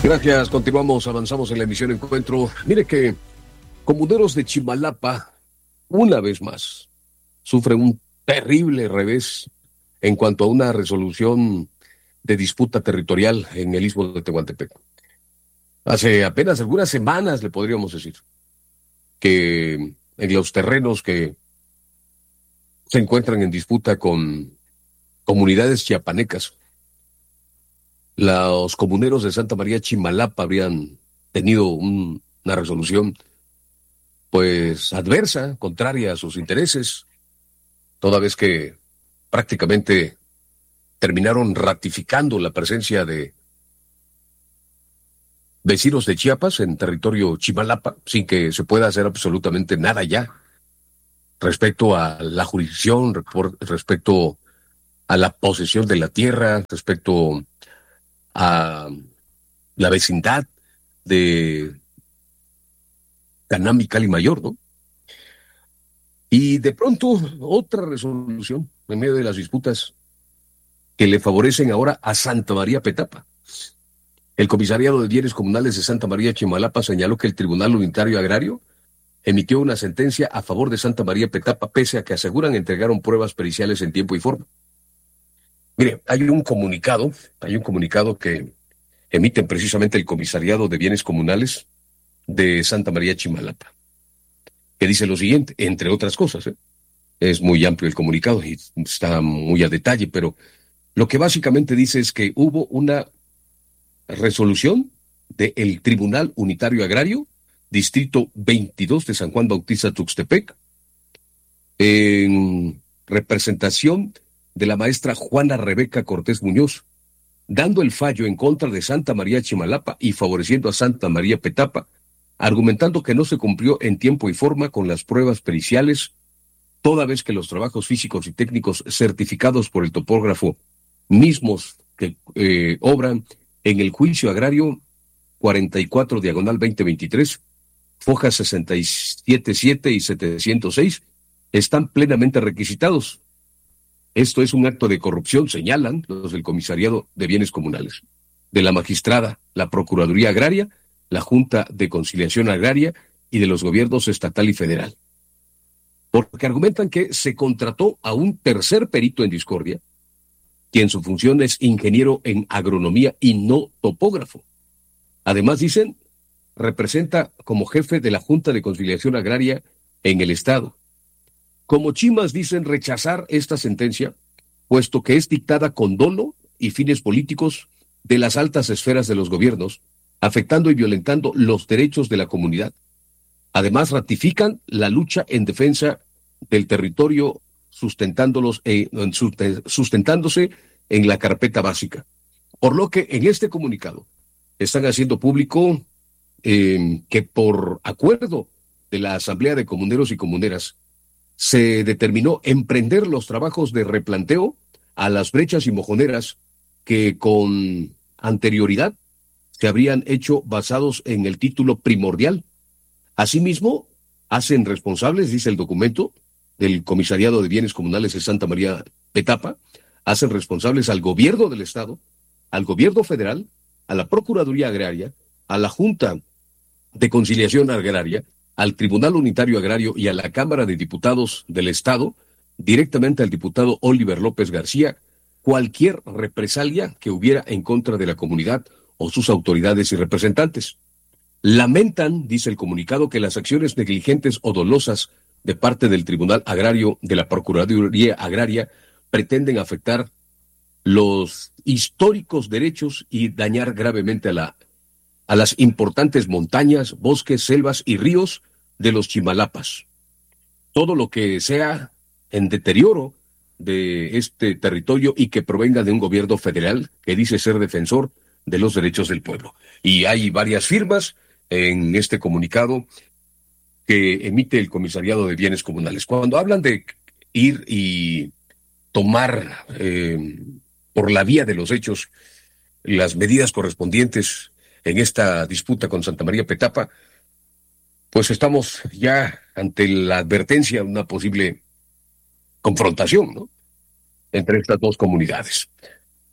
Gracias, continuamos, avanzamos en la emisión Encuentro. Mire que comuneros de Chimalapa, una vez más, sufren un terrible revés en cuanto a una resolución de disputa territorial en el istmo de Tehuantepec. Hace apenas algunas semanas, le podríamos decir, que en los terrenos que se encuentran en disputa con comunidades chiapanecas, los comuneros de Santa María Chimalapa habrían tenido una resolución pues adversa, contraria a sus intereses, toda vez que prácticamente terminaron ratificando la presencia de vecinos de Chiapas en territorio Chimalapa, sin que se pueda hacer absolutamente nada ya respecto a la jurisdicción, respecto a la posesión de la tierra, respecto a la vecindad de Canam y Cali Mayor, ¿no? Y de pronto otra resolución en medio de las disputas que le favorecen ahora a Santa María Petapa. El Comisariado de Bienes Comunales de Santa María Chimalapa señaló que el Tribunal Unitario Agrario emitió una sentencia a favor de Santa María Petapa, pese a que aseguran entregaron pruebas periciales en tiempo y forma. Mire, hay un comunicado que emiten precisamente el Comisariado de Bienes Comunales de Santa María Chimalapa, que dice lo siguiente, entre otras cosas, es muy amplio el comunicado y está muy a detalle, pero lo que básicamente dice es que hubo una resolución del Tribunal Unitario Agrario, Distrito 22 de San Juan Bautista Tuxtepec, en representación de la maestra Juana Rebeca Cortés Muñoz, dando el fallo en contra de Santa María Chimalapa y favoreciendo a Santa María Petapa, argumentando que no se cumplió en tiempo y forma con las pruebas periciales, toda vez que los trabajos físicos y técnicos certificados por el topógrafo mismos que obran en el juicio agrario 44 diagonal 2023, fojas 677 y 706, están plenamente requisitados. Esto es un acto de corrupción, señalan los del Comisariado de Bienes Comunales, de la magistrada, la Procuraduría Agraria, la Junta de Conciliación Agraria y de los gobiernos estatal y federal. Porque argumentan que se contrató a un tercer perito en discordia, quien su función es ingeniero en agronomía y no topógrafo. Además, dicen, representa como jefe de la Junta de Conciliación Agraria en el Estado. Como Chimas dicen rechazar esta sentencia, puesto que es dictada con dolo y fines políticos de las altas esferas de los gobiernos, afectando y violentando los derechos de la comunidad. Además, ratifican la lucha en defensa del territorio sustentándose en la carpeta básica. Por lo que en este comunicado están haciendo público que por acuerdo de la Asamblea de Comuneros y Comuneras se determinó emprender los trabajos de replanteo a las brechas y mojoneras que con anterioridad se habrían hecho basados en el título primordial. Asimismo, hacen responsables, dice el documento del Comisariado de Bienes Comunales de Santa María Petapa, hacen responsables al gobierno del Estado, al gobierno federal, a la Procuraduría Agraria, a la Junta de Conciliación Agraria, al Tribunal Unitario Agrario y a la Cámara de Diputados del Estado, directamente al diputado Oliver López García, cualquier represalia que hubiera en contra de la comunidad o sus autoridades y representantes. Lamentan, dice el comunicado, que las acciones negligentes o dolosas de parte del Tribunal Agrario de la Procuraduría Agraria pretenden afectar los históricos derechos y dañar gravemente a las importantes montañas, bosques, selvas y ríos de los Chimalapas. Todo lo que sea en deterioro de este territorio y que provenga de un gobierno federal que dice ser defensor de los derechos del pueblo. Y hay varias firmas en este comunicado que emite el Comisariado de Bienes Comunales. Cuando hablan de ir y tomar por la vía de los hechos las medidas correspondientes en esta disputa con Santa María Petapa, pues estamos ya ante la advertencia de una posible confrontación, ¿no?, entre estas dos comunidades.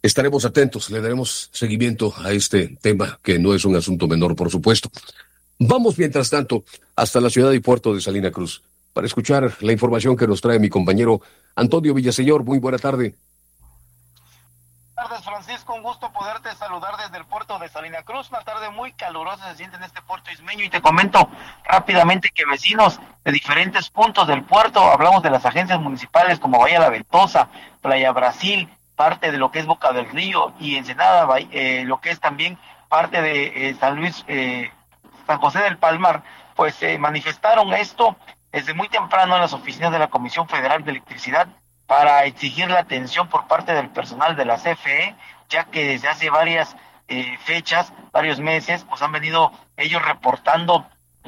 Estaremos atentos, le daremos seguimiento a este tema, que no es un asunto menor, por supuesto. Vamos, mientras tanto, hasta la ciudad y puerto de Salina Cruz para escuchar la información que nos trae mi compañero Antonio Villaseñor. Muy buena tarde. Buenas tardes, Francisco, un gusto poderte saludar desde el puerto de Salina Cruz. Una tarde muy calurosa se siente en este puerto ismeño, y te comento rápidamente que vecinos de diferentes puntos del puerto, hablamos de las agencias municipales como Bahía La Ventosa, Playa Brasil, parte de lo que es Boca del Río y Ensenada, lo que es también parte de San Luis, San José del Palmar, pues manifestaron esto desde muy temprano en las oficinas de la Comisión Federal de Electricidad para exigir la atención por parte del personal de la CFE, ya que desde hace varias fechas, varios meses, pues han venido ellos reportando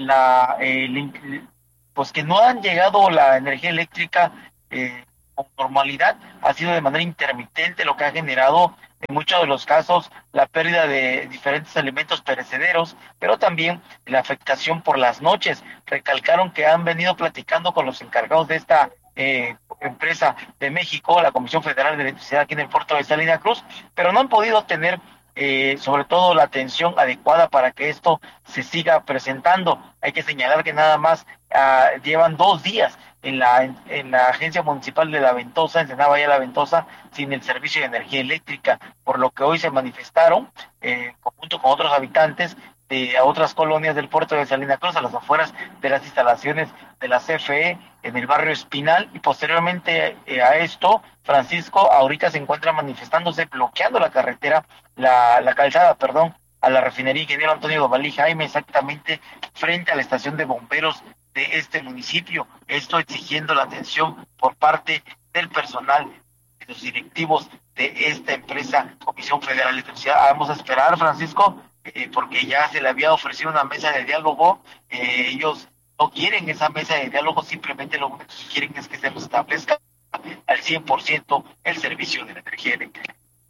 pues que no han llegado la energía eléctrica con normalidad. Ha sido de manera intermitente, lo que ha generado en muchos de los casos la pérdida de diferentes alimentos perecederos, pero también la afectación por las noches. Recalcaron que han venido platicando con los encargados de esta empresa de México, la Comisión Federal de Electricidad aquí en el puerto de Salina Cruz, pero no han podido tener sobre todo la atención adecuada para que esto se siga presentando. Hay que señalar que nada más llevan 2 días en la agencia municipal de La Ventosa, en Ensenada Bahía La Ventosa, sin el servicio de energía eléctrica, por lo que hoy se manifestaron junto con otros habitantes a otras colonias del puerto de Salina Cruz, a las afueras de las instalaciones de la CFE en el barrio Espinal, y posteriormente a esto, Francisco, ahorita se encuentra manifestándose, bloqueando la carretera, la calzada, a la refinería Ingeniero Antonio Dovalí Jaime, exactamente frente a la estación de bomberos de este municipio. Esto exigiendo la atención por parte del personal, de los directivos de esta empresa, Comisión Federal de Electricidad. Vamos a esperar, Francisco, porque ya se le había ofrecido una mesa de diálogo. Ellos no quieren esa mesa de diálogo, simplemente lo único que quieren es que se establezca al 100% el servicio de la energía eléctrica.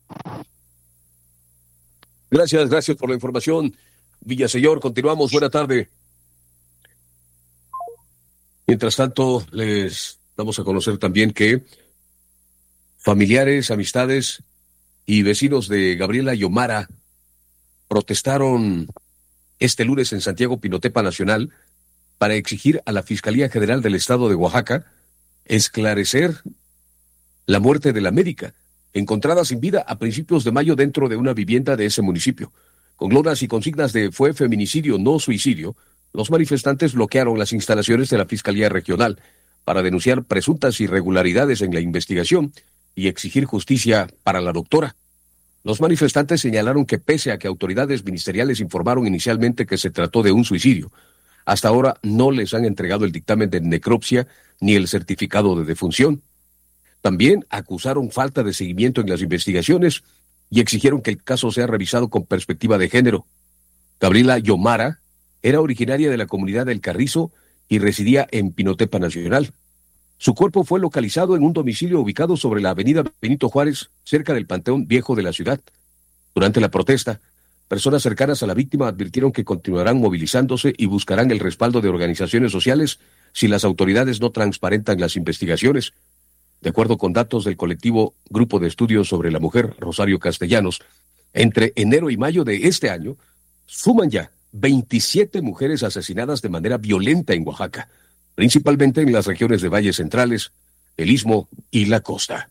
Gracias por la información, Villaseñor. Continuamos, buena tarde. Mientras tanto, les damos a conocer también que familiares, amistades y vecinos de Gabriela Yomara protestaron este lunes en Santiago Pinotepa Nacional para exigir a la Fiscalía General del Estado de Oaxaca esclarecer la muerte de la médica, encontrada sin vida a principios de mayo dentro de una vivienda de ese municipio. Con lonas y consignas de "fue feminicidio, no suicidio", los manifestantes bloquearon las instalaciones de la Fiscalía Regional para denunciar presuntas irregularidades en la investigación y exigir justicia para la doctora. Los manifestantes señalaron que pese a que autoridades ministeriales informaron inicialmente que se trató de un suicidio, hasta ahora no les han entregado el dictamen de necropsia ni el certificado de defunción. También acusaron falta de seguimiento en las investigaciones y exigieron que el caso sea revisado con perspectiva de género. Gabriela Yomara era originaria de la comunidad del Carrizo y residía en Pinotepa Nacional. Su cuerpo fue localizado en un domicilio ubicado sobre la avenida Benito Juárez, cerca del Panteón Viejo de la ciudad. Durante la protesta, personas cercanas a la víctima advirtieron que continuarán movilizándose y buscarán el respaldo de organizaciones sociales si las autoridades no transparentan las investigaciones. De acuerdo con datos del colectivo Grupo de Estudios sobre la Mujer, Rosario Castellanos, entre enero y mayo de este año, suman ya 27 mujeres asesinadas de manera violenta en Oaxaca, principalmente en las regiones de Valles Centrales, el Istmo y la costa.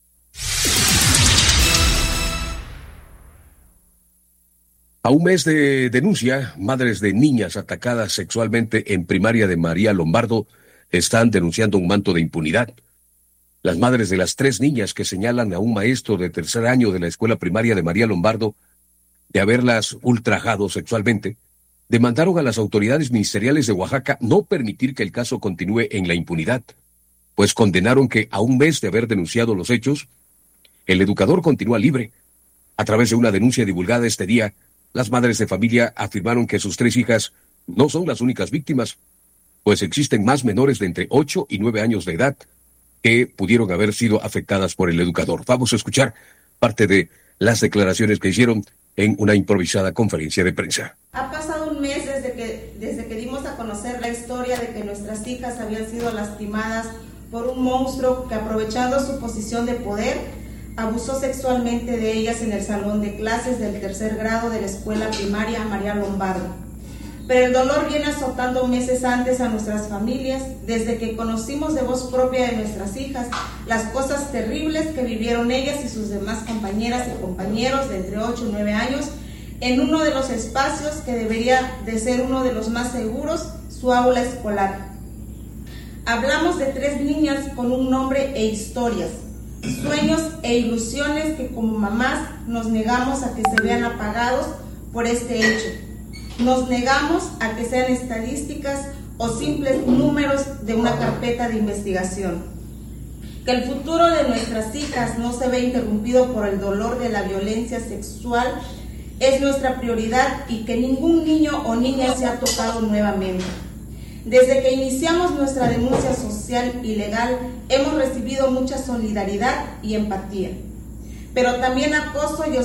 A un mes de denuncia, madres de niñas atacadas sexualmente en primaria de María Lombardo están denunciando un manto de impunidad. Las madres de las 3 niñas que señalan a un maestro de 3er año de la escuela primaria de María Lombardo de haberlas ultrajado sexualmente, demandaron a las autoridades ministeriales de Oaxaca no permitir que el caso continúe en la impunidad, pues condenaron que a un mes de haber denunciado los hechos, el educador continúa libre. A través de una denuncia divulgada este día, las madres de familia afirmaron que sus 3 hijas no son las únicas víctimas, pues existen más menores de entre 8 y 9 años de edad que pudieron haber sido afectadas por el educador. Vamos a escuchar parte de las declaraciones que hicieron en una improvisada conferencia de prensa. Ha pasado un mes desde que dimos a conocer la historia de que nuestras hijas habían sido lastimadas por un monstruo que, aprovechando su posición de poder, abusó sexualmente de ellas en el salón de clases del tercer grado de la escuela primaria María Lombardo. Pero el dolor viene azotando meses antes a nuestras familias, desde que conocimos de voz propia de nuestras hijas las cosas terribles que vivieron ellas y sus demás compañeras y compañeros de entre 8 y 9 años en uno de los espacios que debería de ser uno de los más seguros, su aula escolar. Hablamos de 3 niñas con un nombre e historias, sueños e ilusiones que como mamás nos negamos a que se vean apagados por este hecho. Nos negamos a que sean estadísticas o simples números de una carpeta de investigación. Que el futuro de nuestras hijas no se ve interrumpido por el dolor de la violencia sexual es nuestra prioridad y que ningún niño o niña sea tocado nuevamente. Desde que iniciamos nuestra denuncia social y legal, hemos recibido mucha solidaridad y empatía, pero también acoso y